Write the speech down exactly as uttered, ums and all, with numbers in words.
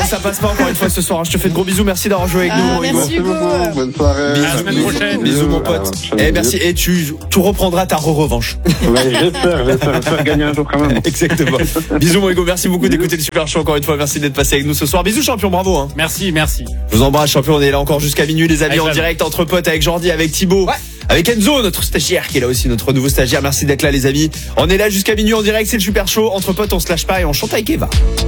ça passe pas encore une fois ce soir. Je te fais de gros bisous. Merci d'avoir joué avec Ah, nous, mon Hugo. merci Hugo. Bonne soirée. Bisous, À la semaine bisous, prochaine. bisous, mon pote. Eh, merci. Et tu, tu reprendras ta re-revanche. Ouais, j'espère, j'espère, j'espère gagner un jour quand même. Exactement. Bisous, mon Hugo. Merci beaucoup d'écouter le Super Show encore une fois. Merci d'être passé avec nous ce soir. Bisous, champion. Bravo, hein. Merci, merci. Je vous embrasse, champion. On est là encore jusqu'à minuit, les amis, Avec en la- direct entre potes avec Jordi, avec Thibaut, Ouais. avec Enzo, notre stagiaire qui est là aussi, notre nouveau stagiaire. Merci d'être là, les amis. On est là jusqu'à minuit en direct. C'est le Super Show. Entre potes, on se lâche pas et on chante avec Eva.